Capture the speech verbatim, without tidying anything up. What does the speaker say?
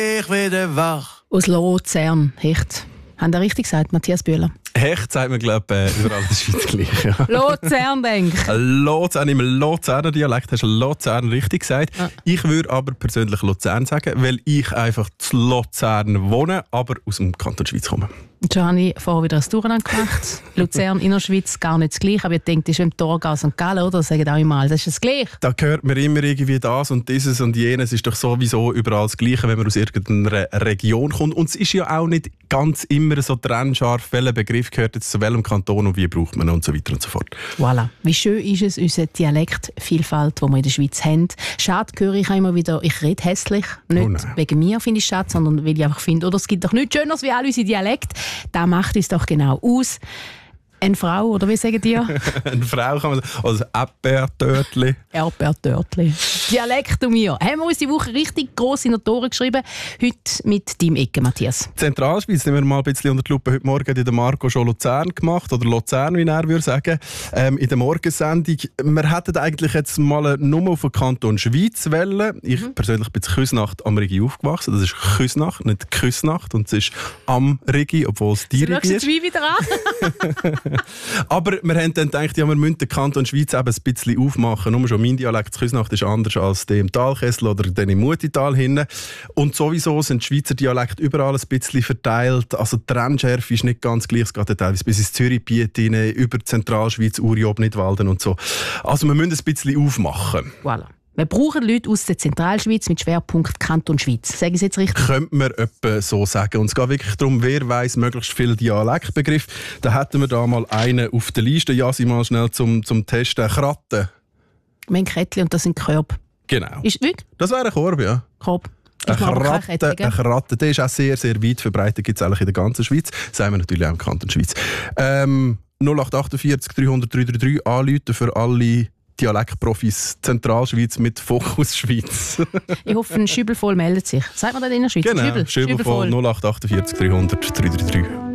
Ich werde wach. Aus Luzern, Hecht. Haben Sie richtig gesagt, Matthias Bühler? Hecht sagt man, glaube ich, äh, überall in der Schweiz gleich. Ja. Luzern, denke ich. Luzern, im Luzerner Dialekt hast du Luzern richtig gesagt. Ja. Ich würde aber persönlich Luzern sagen, weil ich einfach zu Luzern wohne, aber aus dem Kanton Schweiz komme. Schon habe ich vorher wieder ein Durcheinander gemacht. Luzern, Innerschweiz, gar nicht das Gleiche. Aber ich denke, das ist im Thurgau Sankt Gallen, oder? Das sagen auch immer, das ist das Gleiche. Da hört man immer irgendwie das und dieses und jenes. Ist doch sowieso überall das Gleiche, wenn man aus irgendeiner Region kommt. Und es ist ja auch nicht ganz immer so trennscharf, welcher Begriff gehört jetzt zu welchem Kanton und wie braucht man und so weiter und so fort. Voilà. Wie schön ist es, unsere Dialektvielfalt, die wir in der Schweiz haben. Schade höre ich auch immer wieder, ich rede hässlich. Nicht oh wegen mir, finde ich schade, sondern weil ich einfach finde, oder es gibt doch nichts Schöneres wie all unsere Dialekte. Das macht uns doch genau aus. Eine Frau, oder wie sagen die? Eine Frau kann man sagen, also Erdbeertörtli. Erdbeertörtli. Dialekt und mir. Haben wir uns die Woche richtig gross in die Tore geschrieben. Heute mit deinem Ecke, Matthias. Zentralschweiz nehmen wir mal ein bisschen unter die Lupe. Heute Morgen hat der Marco schon Luzern gemacht, oder Luzern, wie er würde sagen, ähm, in der Morgensendung. Wir hätten eigentlich jetzt mal eine Nummer auf den Kanton Schweiz wählen. Ich mhm. persönlich bin in Küsnacht am Rigi aufgewachsen. Das ist Küsnacht, nicht Küsnacht. Und es ist am Rigi, obwohl es die Rigi ist. Du schaust wieder an. Aber wir haben dann gedacht, ja, wir müssen den Kanton Schweiz eben ein bisschen aufmachen. Nur schon mein Dialekt Küsnacht ist anders als der im Talkessel oder der im Mutital hinten. Und sowieso sind die Schweizer Dialekte überall ein bisschen verteilt. Also die Trennschärfe ist nicht ganz gleich. Es geht teilweise bis ins Zürich-Biet hinein, über die Zentralschweiz, Uri, Obnitwalden und so. Also wir müssen ein bisschen aufmachen. Voilà. Wir brauchen Leute aus der Zentralschweiz mit Schwerpunkt Kanton Schweiz. Sagen Sie jetzt richtig? Könnte man etwa so sagen. Und es geht wirklich darum, wer weiss möglichst viele Dialektbegriffe. Da hätten wir da mal einen auf der Liste. Ja, sie mal schnell zum, zum Testen. Kratte. Wir haben Kettli und das sind Körbe. Genau. Ist wirklich? Das wäre ein Korb, ja. Korb. Eine Kratte, eine Kratte, der ist auch sehr, sehr weit verbreitet. Gibt es eigentlich in der ganzen Schweiz. Das sagen wir natürlich auch im Kanton Schweiz. Ähm, null acht achtundvierzig dreihundert dreihundertdreiunddreißig anrufen für alle Dialektprofis Zentralschweiz mit Fokus Schweiz. Ich hoffe, ein Schübel voll meldet sich. Sagt man das in der Schweiz? Genau, Schübel, Schübel voll null acht achtundvierzig dreihundert dreihundertdreiunddreißig.